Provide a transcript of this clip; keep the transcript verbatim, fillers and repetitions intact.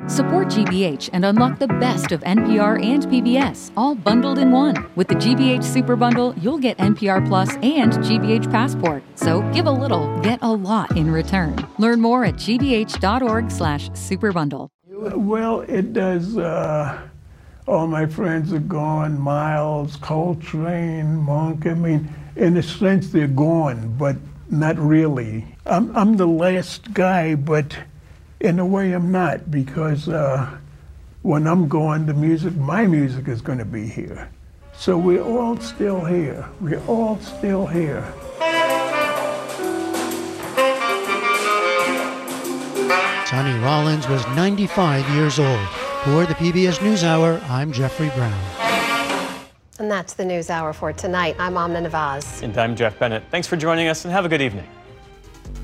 Support G B H and unlock the best of N P R and P B S, all bundled in one. With the G B H Super Bundle, you'll get N P R Plus and G B H Passport. So give a little, get a lot in return. Learn more at gbh.org slash superbundle. Well, it does. Uh, all my friends are gone. Miles, Coltrane, Monk. I mean, in a sense, they're gone, but not really. I'm, I'm the last guy, but in a way I'm not, because uh, when I'm gone, the music, my music is going to be here. So we're all still here. We're all still here. Sonny Rollins was ninety-five years old. For the P B S NewsHour, I'm Jeffrey Brown. And that's the NewsHour for tonight. I'm Amna Nawaz. And I'm Jeff Bennett. Thanks for joining us and have a good evening.